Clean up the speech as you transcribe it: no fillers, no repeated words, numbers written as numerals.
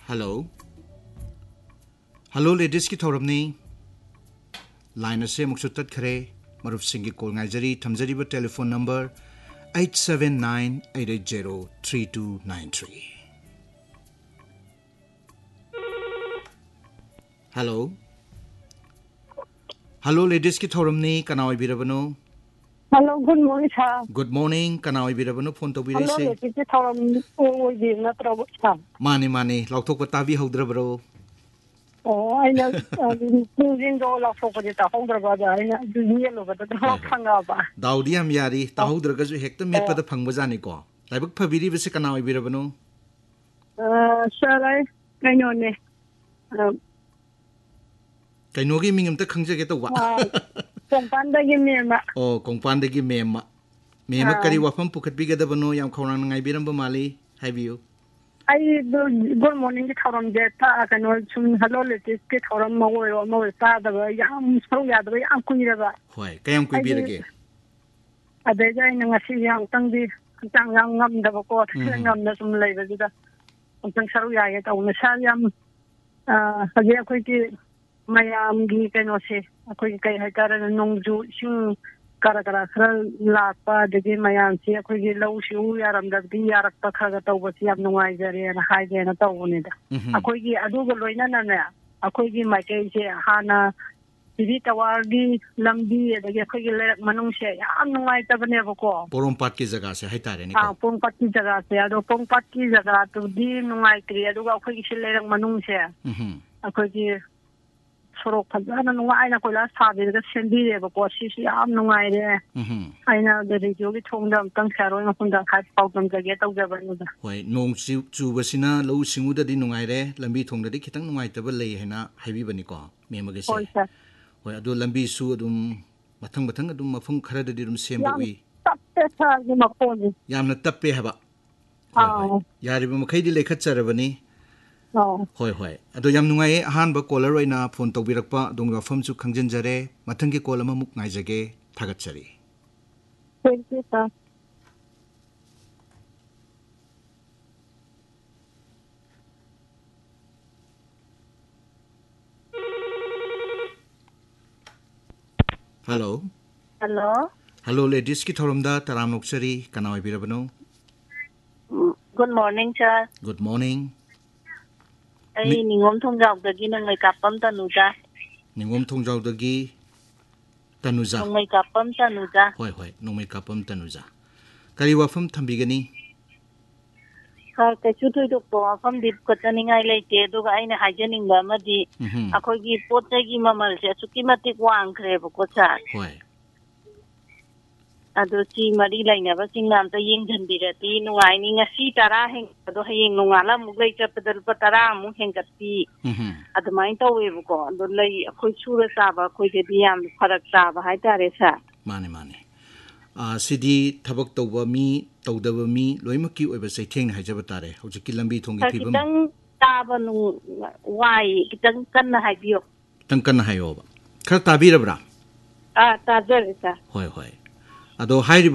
Hello. Hello, ladies ki thoramni. Line ase muksu tat khare. Maruf singi call ngaijari thamjari ba telephone number 879-880-3293. Hello. Hello, ladies ki thoramni. Kanawai birabano. Hello, good morning, sir. Good morning. Kanawai birabano phone to birase. Hello, ladies ki thoramni. Oi di na trouble, sir. Mani. Lautok pa tabi haudra bro. Oh, I know. Moving all of over the holder brother. I know the yellow, but the hang up. Daudi am yari. Tahoudra gazu hekta met pa da pangbazani ko. Laibak pabiri bese kanawai birabano. Sir, I know ne. Kainogi mingam ta khangjage ta wa. Kongpandagi mema. Oh, kongpandagi mema. Mema kari wafam pukhatbigadabano yam khawrang ngai biramba mali haibiyo. I do good morning ki thoram de ta kano chum hello ladies ki thoram mo ta da yam so ya da yam kuira ba. Hoi, kayam kui birage. Ade jai na ngasi yang tangdi tang yang ngam da ko ngam na sum lei ba da. Tang saru ya ya ta una sa yam hage akhoi ki mayam gi kano se akhoi kai ha kara nongju sing kara khara lakpa degi mayam se akhoi gi lau shu yaram da gi yarak ta khaga tawba si yam nungai jare na hai de na tawuni da akhoi gi adu go loina na na akhoi gi maikai se hana Bibi tawargi lambi dagi akhoi gi lerak manung se yam nungai ta bane ba ko Porompat ki jaga se haitare ni ko. Porompat ki jaga se ado porompat ki jaga tu di nungai kri adu akhoi gi se lerak manung se akhoi gi sorok phajana nungai na koila sabi da sendi re ba ko si yam nungai re aina da radio gi thongda tang saroi ma khunda khat pawdam jage tawjaba nu da Hoi, nong chu basina lau singu da di nungai re lambi thong da di khitang nungai ta ba lei haina haibi bani ko mema ge se. Hoi, adu lambi su adum mathang adum mafung khara da di dum semba wi. tappe sa gi ma ko ni Yamna tappe haba. Hoi. Yari ba makhai di lekhat charabani. Hoi. Ado yam nungai ahan ba caller roina phone tawbirakpa dong wafam chu khangjanjare mathangi call ama muk ngaijage thagatchari. Thank you, sir. Hello. Hello, ladies ki thoramda taram nokchari kanawai birabano. Good morning, sir. Good morning. Ay ningom thongjau dagi nang may kapam tanuja. Ningom thongjau dagi tanuja. Nang may kapam tanuja. Hoi, nong may kapam tanuja. Kari wafam thambigani. Sir, kachu tuy dokpo afam dip kotani ngai leite duga aina hajaning ba madi akhoi gi potcha gi mamal se suki matik wang khre ba ko cha. Hoi. Ado chi mari laina ba singnam ta yeng jhanbirati nungai ni ngasi tara heng ado hayeng nungala muglai chapadal patara mu hengati. Ado mai tawe bu ko ado lai akhoi sura sa ba khoi de diam farak sa ba hai tare sa. Mane. Sidi thabak tawba mi tawdaba mi loimaki oiba saitheng na haijaba tare. Hojiki lambi thongi phibam. Kitang taba nu wai kitang kanna haibiyo. Kitang kanna hayo ba. Khara tabirabra. Tajare sa. Hoi. Ado hai